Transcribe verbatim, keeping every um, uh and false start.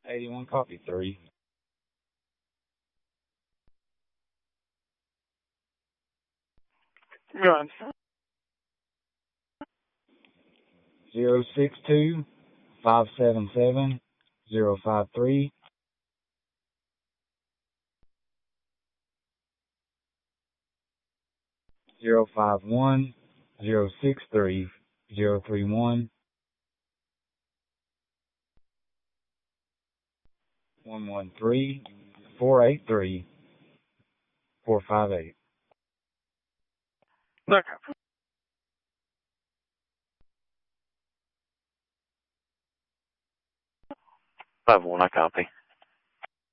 eighty-one, copy three. Run. Zero six two five seven seven zero five three. Zero five one zero six three zero three one one one three four eight three four five eight. Look. Five one, I copy.